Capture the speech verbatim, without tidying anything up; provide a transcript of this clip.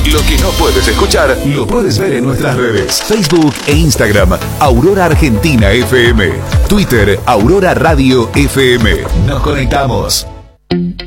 Lo que no puedes escuchar, lo puedes ver en nuestras redes. Facebook e Instagram, Aurora Argentina F M. Twitter, Aurora Radio F M. Nos conectamos.